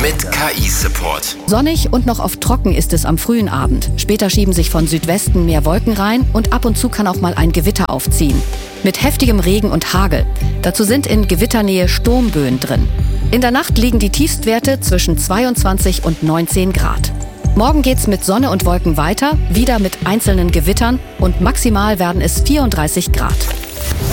mit KI-Support. Sonnig und noch oft trocken ist es am frühen Abend. Später schieben sich von Südwesten mehr Wolken rein und ab und zu kann auch mal ein Gewitter aufziehen. Mit heftigem Regen und Hagel. Dazu sind in Gewitternähe Sturmböen drin. In der Nacht liegen die Tiefstwerte zwischen 22 und 19 Grad. Morgen geht's mit Sonne und Wolken weiter, wieder mit einzelnen Gewittern und maximal werden es 34 Grad.